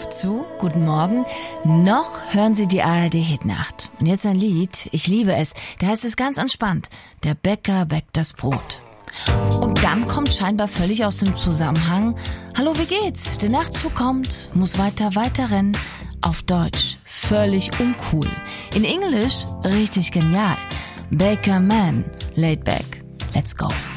Ankunft zu. Guten Morgen. Noch hören Sie die ARD-Hitnacht. Und jetzt ein Lied, ich liebe es. Da heißt es ganz entspannt: Der Bäcker bäckt das Brot. Und dann kommt scheinbar völlig aus dem Zusammenhang: Hallo, wie geht's? Der Nachtzug kommt, muss weiter rennen. Auf Deutsch völlig uncool. In Englisch richtig genial. Baker Man, laid back, let's go.